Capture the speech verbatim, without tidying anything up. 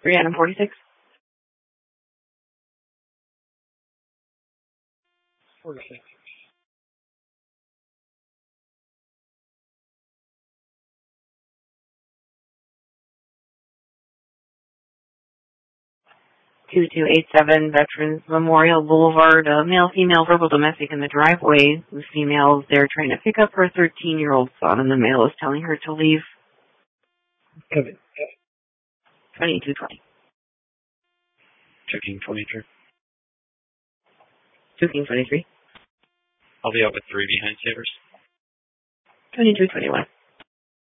Rhiannon forty-six. forty-six. two two eight seven Veterans Memorial Boulevard, uh, male, female, verbal, domestic in the driveway. The female is there trying to pick up her thirteen-year-old son, and the male is telling her to leave. Kevin. twenty-two twenty. Checking twenty-three. Checking twenty-three. I'll be out with three behind Sabres. twenty-two twenty-one.